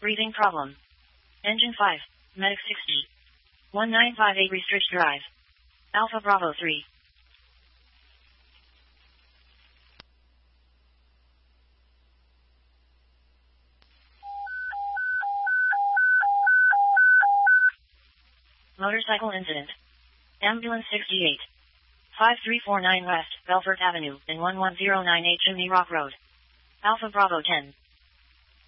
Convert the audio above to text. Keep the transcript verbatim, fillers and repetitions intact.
Breathing problem. Engine five. Medic sixty. one nine five eight restrict drive. Alpha Bravo three. Motorcycle incident. Ambulance sixty-eight. five three four nine West, Belfort Avenue, and one one zero nine eight Chimney Rock Road. Alpha Bravo ten.